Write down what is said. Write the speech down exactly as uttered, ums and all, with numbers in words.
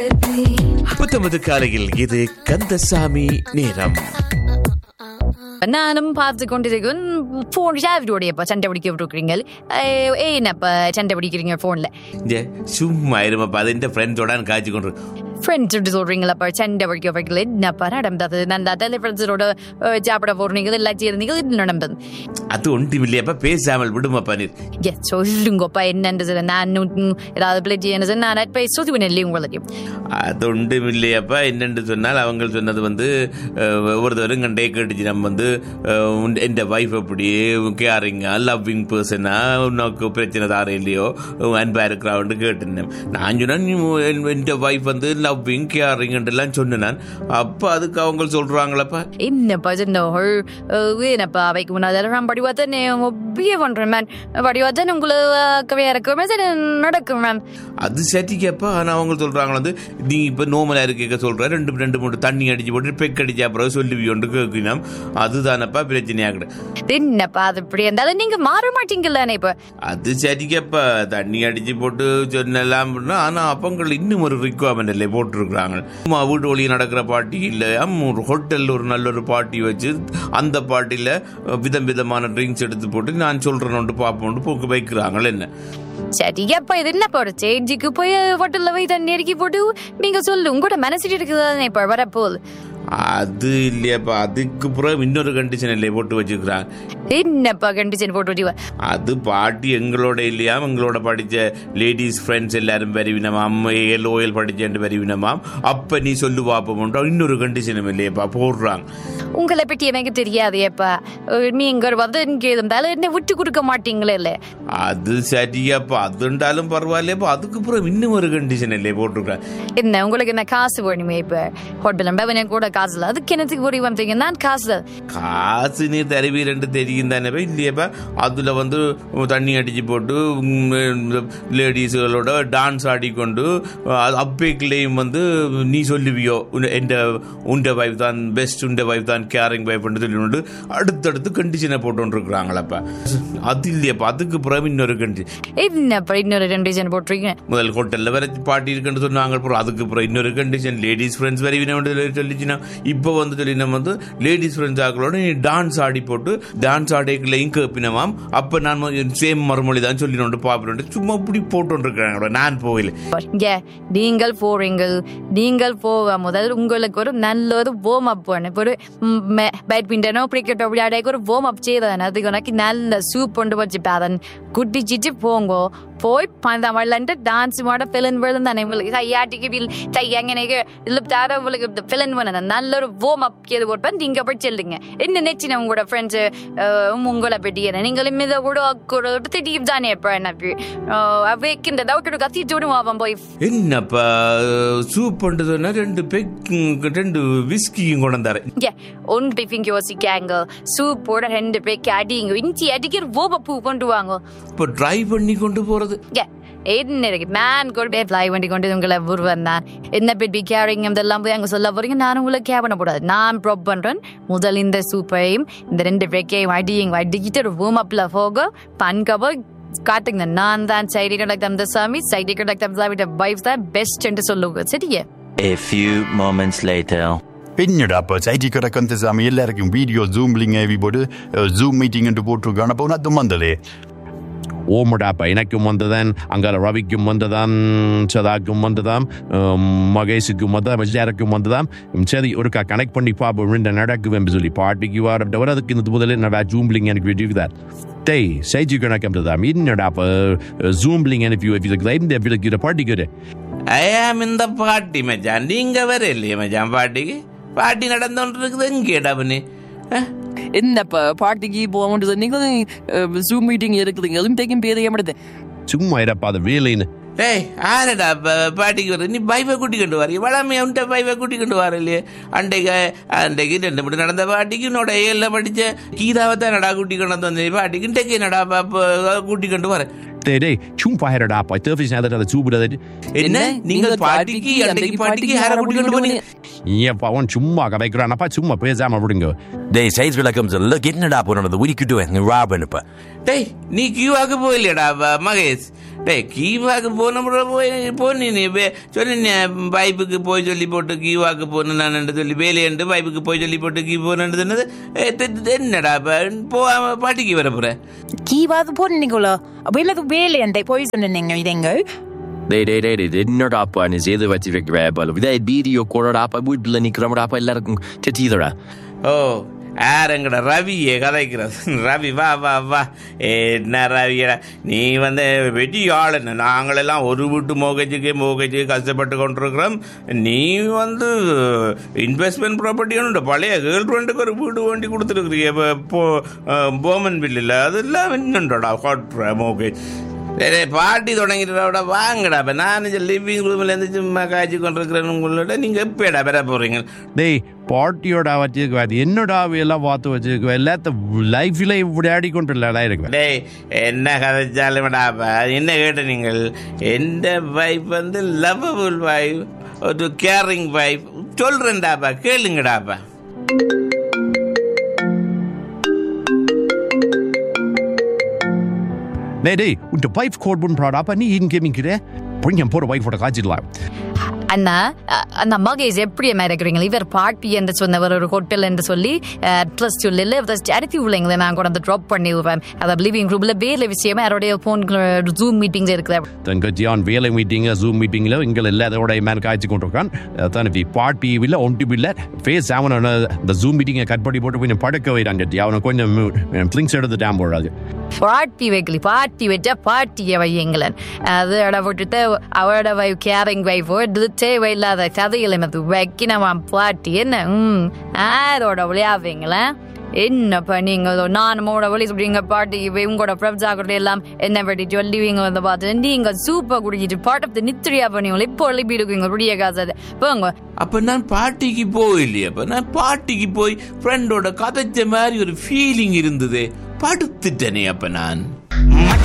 புத்தமது காலையில் இது கந்தசாமி நேரம். நானும் பார்த்து கொண்டிருக்கேன். ஃபோன் ஷாவிடோடையப்பா சண்டை பிடிக்க விட்டுருக்கீங்க. ஏன்னப்பா சண்டை பிடிக்கிறீங்க ஃபோனில்? சும்மா இருமாப்பா, அது இந்த ஃப்ரெண்ட்ஸோட காய்ச்சி கொண்டு ஃப்ரெண்ட்ஸ் எப்படி சொல்கிறீங்களாப்பா சண்டை பிடிக்க வைக்கல? என்னப்பா நடந்தது? நான் அதில் ஃப்ரெண்ட்ஸோட சாப்பிட போகிறீங்க எல்லாம் செய்யறீங்க, இது நடந்தது. அது ஒன்றும் இல்லையாப்பா, பேசாமல் விடுமாப்பா நீர். ஏ சொல்லுங்கப்பா என்னன்றது. நான் ஏதாவது பிள்ளை செய்ய நான் அட்வைஸ் சொல்லுவேன் இல்லையா உங்களையும்? அது ஒன்றும் இல்லையாப்பா, என்னென்று சொன்னால் அவங்க சொன்னது வந்து ஒவ்வொருத்தரும் கண்டே கேட்டுச்சு. நம்ம வந்து என் வைஃப் அப்படியே கேரிங்கா லவ்விங் பர்சனா, உனக்கு பிரச்சனை தார இல்லையோ அன்பா இருக்கிறான்னு கேட்டுனேன். நான் சொன்னேன் என் வைஃப் வந்து லவ்விங் கேரிங்லாம் சொன்னேன். அப்போ அதுக்கு அவங்க சொல்றாங்களப்பா என்னப்பா சொன்னோம் ஏனப்பா அவைக்கு முன்னாடி படி பார்த்தேன் பிஏ பண்றேன் மேம், படி பார்த்தேன் உங்களுக்கு வேற நடக்கும் மேம். அது சரிக்கப்பா. ஆனால் அவங்க சொல்றாங்க வந்து நீ இப்போ நோமலா இருக்க சொல்ற ரெண்டு ரெண்டு மூணு தண்ணி அடிச்சு போட்டு பெக் அடிச்சா அப்புறம் சொல்லுவியோன்னு கேட்கணும். அதுதானப்பா பிரச்சனையாகிட. என்னப்பா அது இப்படி இருந்தாலும் நீங்க மாற மாட்டீங்கல்ல இப்ப? அது சரிக்கப்பா, தண்ணி அடிச்சு போட்டு சொன்னலாம். ஆனா அப்பங்கள் இன்னும் ஒரு ரிக்வயர்மெண்ட் இல்லை போட்டிருக்கிறாங்க. வீட்டு வழியே நடக்கிற பார்ட்டி இல்லை, ஒரு ஹோட்டலில் ஒரு நல்ல ஒரு பார்ட்டி வச்சு அந்த பார்ட்டியில் விதம் விதமான ட்ரிங்க்ஸ் எடுத்து போட்டு நான் சொல்றேன்னு பார்ப்போம் போக்கு வைக்கிறாங்க. என்ன சரியாப்பா, இது என்ன போற சேஞ்சுக்கு போய் ஹோட்டல்ல போய் தண்ணி அடிக்கி போட்டு நீங்க சொல்லு உங்களோட மனசு இருக்குதானே இப்ப வரப்போல்? அது இல்லையாப்பா, அதுக்கு பிறகு இன்னொரு கண்டிஷன் இல்லையே போட்டு வச்சுக்கிறாங்க. என்னப்பா கண்டிஷன் போட்டு வச்சுவா? அது பாட்டி எங்களோட இல்லையா, எங்களோட படிச்ச லேடிஸ் ஃப்ரெண்ட்ஸ் எல்லாரும் வருவினமாம், லோயல் படிச்சேன் வருவினமாம். அப்ப நீ சொல்லு பாப்போம், இன்னொரு கண்டிஷனும் இல்லையப்பா போடுறாங்க. உங்களை பற்றி எனக்கு தெரியாதேப்பா, நீங்க வந்து இங்க இருந்தாலும் என்ன விட்டு கொடுக்க மாட்டீங்களே? இல்ல அது சரியாப்பா, அதுண்டாலும் பரவாயில்லையப்பா. அதுக்கு பிறகு இன்னும் ஒரு கண்டிஷன் இல்லையே போட்டிருக்காங்க. என்ன உங்களுக்கு என்ன காசு வேணுமே? இப்ப ஹோட்டல் கூட காசு இல்லை, அதுக்கு என்னத்துக்கு போய் வந்தீங்க? நான் காசு காசு நீ தருவி ரெண்டு தெரியும் தானே இல்லையப்பா. அதுல வந்து தண்ணி அடிச்சு போட்டு லேடிஸ்களோட டான்ஸ் ஆடிக்கொண்டு அப்பேக்கிலையும் வந்து நீ சொல்லுவியோ எந்த உண்ட வைஃப் தான் பெஸ்ட், உண்ட வைஃப் தான் கேரிங் வைஃப் சொல்லிட்டு அடுத்தடுத்து கண்டிஷனை போட்டு இருக்கிறாங்களப்பா. அது இல்லையப்பா, அதுக்கு பிறகு இன்னொரு கண்டிஷன். என்னப்பா இன்னொரு கண்டிஷன் போட்டிருக்கீங்க? முதல் ஹோட்டல்ல வர பாட்டி இருக்குன்னு சொன்னாங்க, அதுக்கு பிறகு இன்னொரு கண்டிஷன் லேடிஸ் ஃப்ரெண்ட்ஸ் வரைவின சொல்லிச்சுன்னா இப்போ வந்து சொல்லி நம்ம வந்து லேடிஸ் ஃப்ரெண்ட்ஸ் ஆக்களோட நீ டான்ஸ் ஆடி போட்டு டான்ஸ் ஆடைகளையும் கேப்பினமாம். அப்ப நான் சேம் மறுமொழி தான் சொல்லி பாப்பேன். சும்மா இப்படி போட்டு இருக்கிறாங்க. நான் போகல. நீங்கள் போறீங்க, நீங்கள் போக முதல் உங்களுக்கு ஒரு நல்ல ஒரு வார்ம் அப் பண்ணு. ஒரு பேட்மிண்டனோ கிரிக்கெட்டோ விளையாட ஒரு வார்ம் அப் செய்தான். அதுக்கு உனக்கு நல்ல சூப் கொண்டு வச்சுப்பேன், குட்டிச்சிட்டு போங்க. போய் பந்தமல்லன்ட்டு டான்ஸ் மாட பிலன் விழுந்தானே உங்களுக்கு கையாட்டிக்கு வீல் கையங்கனைக்கு இல்லை உங்களுக்கு பிலன் பண்ண நல்ல ஒரு வார்ம் அப் கேது போட்பேன். நீங்க போய் செல்லுங்க. என்ன நினைச்சின உங்களோட ஃப்ரெண்ட்ஸு உங்களை பெட்டியன நீங்களும் இதை கூட திடீர் தானே இப்போ என்ன வைக்கின்ற டவுட்டோட கத்திட்டு அவன் போய் என்னப்பா சூப் பண்ணுறதுன்னா ரெண்டு பெக் ரெண்டு விஸ்கியும் கொண்டு வந்தாரு. ஏ ஒன் பிஃபிங் யோசிக்காங்க சூப்போட ரெண்டு பெக் அடிங்க இஞ்சி அடிக்கிற வார்ம் அப் கொண்டு வாங்க. இப்போ ட்ரை பண்ணி கொண்டு போறது என்ன இருக்கு மேன் கூட ஃப்ளை பண்ணி கொண்டு உங்களை உருவன் தான் என்ன பெட்டி கேரிங் இதெல்லாம் போய் அங்கே சொல்ல போறீங்க. நான் உங்களை கேர் பண்ணக்கூடாது. நான் ப்ராப் பண்ணுறேன். முதல் இந்த சூப்பையும் இந்த ரெண்டு பெக்கையும் அடியும் அடிக்கிட்டு ஒரு வார்ம் அப்ல போக பன்கவோ காட்டுங்க. நான் தான் சைடி கண்டக்டம் சாமி சைடி கண்டக்டம் சாமியோட வைஃப் தான் பெஸ்ட் என்று சொல்லுங்க. சரியா? A few moments later. என்னடா அப்போ சைடி கண்டக்டம் சாமி எல்லாருக்கும் வீடியோ ஜூம் லிங்க் ஏவி போட்டு ஜூம் மீட்டிங் என்று போட்டிருக்கான அப்போ அது வந்தலே ஓமடாப்பா எனக்கும் வந்ததான், அங்கால ரவிக்கும் வந்ததான், சதாக்கும் வந்ததாம், மகேஷுக்கும் வந்ததாம், விஜயாருக்கும் வந்ததாம். சரி ஒருக்கா கனெக்ட் பண்ணி பார்ப்போம் ரெண்டு நடக்குவேன் சொல்லி பாட்டிக்கு வர அதுக்கு இந்த முதல்ல நான் ஜூம்லிங் எனக்கு விட்டுக்குதார். டேய் சைஜி கணக்கம் தான் என்னடா அப்போ ஜூம்லிங் எனக்கு இந்த விளக்கிற பாட்டிக்கு ஐயாம் இந்த பாட்டி மச்சான் நீங்க வர இல்லையே மச்சான் பாட்டிக்கு பாட்டி நடந்தோன்று இருக்குது எங்கேடா பண்ணி என்னப்பா பாட்டிக்கு போக நீங்களும் ஜூம் மீட்டிங் இருக்குதுங்க அதுவும் தேக்கும் பேரைய மாட்டேன். சும்மா இருப்பா அது வேலைன்னு. டேய் ஆனடா பாட்டிக்கு வர நீ பைவை கூட்டி கொண்டு வர வளமே உன்ட்ட பைவை கூட்டி கொண்டு வர இல்லையே. அன்றைக்கு அன்றைக்கு ரெண்டு மட்டும் நடந்த பாட்டிக்கு என்னோட ஏழில் படித்த கீதாவை தான் நடா கூட்டி கொண்டு வந்து பாட்டிக்கு இன்றைக்கு நடா கூட்டி கொண்டு வர டேய் டேய் சும்மா ஹேரடா அப்பா தேர்ஃபிஸ் நேரத்தை அதை சூப்பிடாது என்ன நீங்கள் பாட்டிக்கு அன்றைக்கு பாட்டிக்கு யாரை கூட்டிட்டு போனீங்க? ஏப்பா அவன் சும்மா கதைக்கிறானப்பா சும்மா பேசாம விடுங்க. டேய் சைஸ் விளக்கம் சொல்ல என்னடா போனது உரிக்கிட்டு நீ ராபனுப்பா. டேய் நீ கீவாக்கு போயில்லையடா மகேஷ். டேய் கீவாக்கு போன போய் போனி நீ சொல்லி பைப்புக்கு போய் சொல்லி போட்டு கீவாக்கு போன நான் சொல்லி வேலையண்டு பைப்புக்கு போய் சொல்லி போட்டு கீ போனது என்னது என்னடா போகாம பாட்டிக்கு வர போற கீவாது போனீங்களோ அப்ப இல்லது வேலையண்டை போய் சொன்னீங்க இதெங்க. டேய் டேய் டேய் டேய் என்னடாப்பா நீ செய்து வச்சிருக்கிற பாலு இதே வீடியோ கோடடாப்பா வீட்டில் நிற்கிறோம்டாப்பா எல்லாருக்கும் தெரியுதுடா. ஓ யாருங்கடா ரவியே கதைக்கிறது. ரவி வா வா வா என்ன ரவியடா நீ வந்து வெட்டி ஆள் என்ன நாங்களெல்லாம் ஒரு வீட்டு மோகஜுக்கு மோகஜு கஷ்டப்பட்டு கொண்டிருக்கிறோம். நீ வந்து இன்வெஸ்ட்மெண்ட் ப்ராப்பர்ட்டி ஒன்று பழைய கேர்ள் ஃப்ரெண்டுக்கு ஒரு வீடு வண்டி கொடுத்துருக்குறீங்க இப்போ போமன் பில்லில் அதெல்லாம் என்னண்டோடா காட்டுற மோகேஜ். சரி பாட்டி தொடங்கிட்டோட வாங்கடா. இப்போ நான் லிவிங் ரூம்லேருந்து சும்மா காய்ச்சி கொண்டிருக்கிறேன் உங்களோட நீங்கள் எப்படா பெற போகிறீங்க? டேய் பாட்டியோட வச்சுக்குவாது என்னோட எல்லாம் பார்த்து வச்சுக்குவேன் எல்லாத்த லைஃப்ல இப்படி ஆடிக்கொண்டு இல்லடா இருக்கு. டேய் என்ன கதைச்சாலும்டாப்பா என்ன கேட்ட நீங்கள் எந்த வைஃப் வந்து லவ்வபுள் வைஃப் ஒரு கேரிங் வைஃப் சொல்கிறேன்டாப்பா கேளுங்கடாப்பா. டேய் டேய் உன்ட வைஃப் கோட் பண்ண ப்ராடாப்பா நீ இன் கேமிங்கிறே போய் போற வைஃபோட காய்ச்சிடலாம். அண்ணா அந்த மகேஷ் எப்படி இருக்கிறீங்க? இவர் பார்ட்டி என்று சொன்னவர் ஒரு ஹோட்டல் என்று சொல்லி அட்ரஸ் சொல்லல அடுத்து உள்ளீங்களே நான் கூட அந்த ட்ராப் பண்ணி விடுவேன். அதாவது லிவிங் ரூம்ல வேலை விஷயமா அவருடைய ஃபோன் ஜூம் மீட்டிங்ஸ் இருக்குது. தங்கச்சியான் வேலை மீட்டிங் ஜூம் மீட்டிங்ல எங்கள் எல்லாத்தோட மேன் காய்ச்சி கொண்டிருக்கான். தான் பார்ட்டி இல்லை ஒன்ட்டு இல்லை ஃபேஸ் அவனை இந்த ஜூம் மீட்டிங்கை கட் பண்ணி போட்டு கொஞ்சம் படுக்க வைறாங்க. அவனை கொஞ்சம் லிங்க்ஸ் எடுத்து டேம் போடாது. பார்ட்டி வைக்கலி பார்ட்டி வச்சா பார்ட்டியை வையுங்களேன். அது இட விட்டுட்டு அவரோட வைஃப் கேரிங் வைஃபோ தேவையில்லாத கதைகளை மது வைக்கினவன் பாட்டி என்ன ம் அதோட விளையாடுவீங்களேன். என்னப்பா நீங்கள் நானுமோட வழி சொல்றீங்க பாட்டி உங்களோட பிரப்ஜாக்கள் எல்லாம் என்ன பற்றி சொல்லுவீங்க வந்து பார்த்து நீங்கள் சூப்பர் குடிச்சிட்டு பாட் ஆஃப் த நித்திரியா பண்ணீங்களா இப்போ எழுப்பிடுவீங்க புரிய காசாது போங்க. அப்போ நான் பார்ட்டிக்கு போயில்லையே. அப்போ நான் பார்ட்டிக்கு போய் ஃப்ரெண்டோட கதைச்ச மாதிரி ஒரு ஃபீலிங் இருந்தது படுத்துட்டேனே. அப்போ நான்